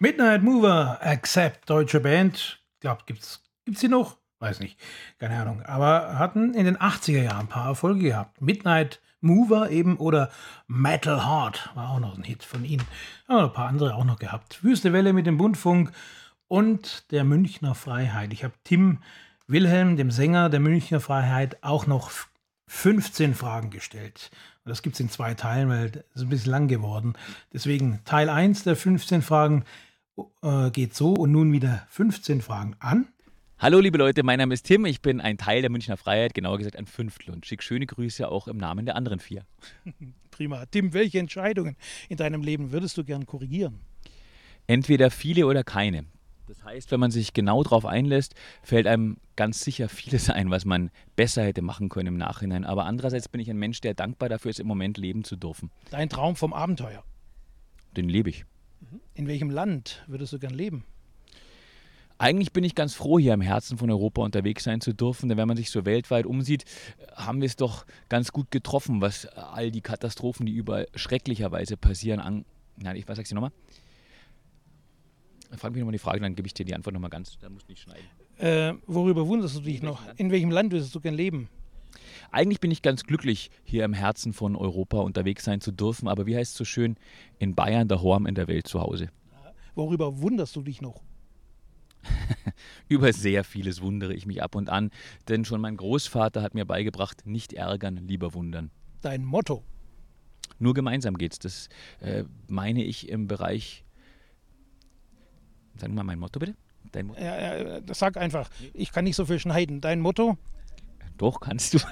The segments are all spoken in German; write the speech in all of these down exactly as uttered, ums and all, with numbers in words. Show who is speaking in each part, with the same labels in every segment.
Speaker 1: Midnight Mover, Accept, deutsche Band. Ich glaube, gibt's, gibt's sie noch? Weiß nicht, keine Ahnung. Aber hatten in den achtziger Jahren ein paar Erfolge gehabt. Midnight Mover eben oder Metal Heart war auch noch ein Hit von ihnen. Aber ein paar andere auch noch gehabt. Wüste Welle mit dem Bundfunk und der Münchner Freiheit. Ich habe Tim Wilhelm, dem Sänger der Münchner Freiheit, auch noch fünfzehn Fragen gestellt. Und das gibt es in zwei Teilen, weil das ist ein bisschen lang geworden. Deswegen Teil eins der fünfzehn Fragen äh, geht so und nun wieder fünfzehn Fragen an.
Speaker 2: Hallo liebe Leute, mein Name ist Tim, ich bin ein Teil der Münchner Freiheit, genauer gesagt ein Fünftel und schick schöne Grüße auch im Namen der anderen vier.
Speaker 1: Prima. Tim, welche Entscheidungen in deinem Leben würdest du gern korrigieren?
Speaker 2: Entweder viele oder keine. Das heißt, wenn man sich genau darauf einlässt, fällt einem ganz sicher vieles ein, was man besser hätte machen können im Nachhinein. Aber andererseits bin ich ein Mensch, der dankbar dafür ist, im Moment leben zu dürfen.
Speaker 1: Dein Traum vom Abenteuer?
Speaker 2: Den lebe ich.
Speaker 1: In welchem Land würdest du gern leben?
Speaker 2: Eigentlich bin ich ganz froh, hier im Herzen von Europa unterwegs sein zu dürfen, denn wenn man sich so weltweit umsieht, haben wir es doch ganz gut getroffen, was all die Katastrophen, die überall schrecklicherweise passieren, an... Nein, ich, was sagst du nochmal? Frag mich nochmal die Frage, dann gebe ich dir die Antwort nochmal ganz, da musst du nicht schneiden.
Speaker 1: Äh, worüber wunderst du dich noch? In welchem Land würdest du gern leben?
Speaker 2: Eigentlich bin ich ganz glücklich, hier im Herzen von Europa unterwegs sein zu dürfen, aber wie heißt es so schön, in Bayern daheim, in der Welt zu Hause.
Speaker 1: Worüber wunderst du dich noch?
Speaker 2: Über sehr vieles wundere ich mich ab und an, denn schon mein Großvater hat mir beigebracht, nicht ärgern, lieber wundern.
Speaker 1: Dein Motto?
Speaker 2: Nur gemeinsam geht's. Das äh, meine ich im Bereich... Sag mal mein Motto bitte. Dein Motto?
Speaker 1: Ja, ja, sag einfach, ich kann nicht so viel schneiden. Dein Motto?
Speaker 2: Doch, kannst du.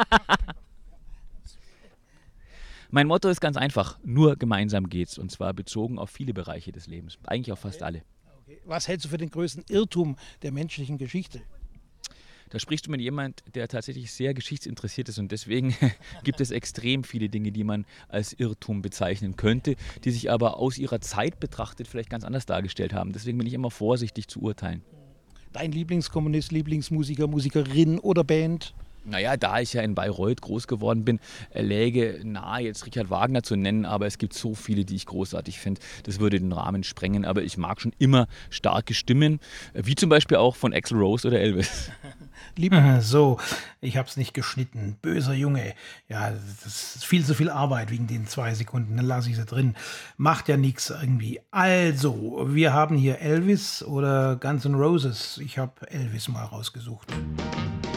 Speaker 2: Mein Motto ist ganz einfach, nur gemeinsam geht's und zwar bezogen auf viele Bereiche des Lebens, eigentlich auf fast alle.
Speaker 1: Okay. Was hältst du für den größten Irrtum der menschlichen Geschichte?
Speaker 2: Da sprichst du mit jemand, der tatsächlich sehr geschichtsinteressiert ist und deswegen gibt es extrem viele Dinge, die man als Irrtum bezeichnen könnte, die sich aber aus ihrer Zeit betrachtet vielleicht ganz anders dargestellt haben. Deswegen bin ich immer vorsichtig zu urteilen.
Speaker 1: Dein Lieblingskomponist, Lieblingsmusiker, Musikerin oder Band?
Speaker 2: Naja, da ich ja in Bayreuth groß geworden bin, läge nahe, jetzt Richard Wagner zu nennen, aber es gibt so viele, die ich großartig finde. Das würde den Rahmen sprengen, aber ich mag schon immer starke Stimmen, wie zum Beispiel auch von Axl Rose oder Elvis.
Speaker 1: Lieber so, ich hab's nicht geschnitten. Böser Junge. Ja, das ist viel zu viel Arbeit wegen den zwei Sekunden. Dann lasse ich sie drin. Macht ja nichts irgendwie. Also, wir haben hier Elvis oder Guns N' Roses. Ich habe Elvis mal rausgesucht.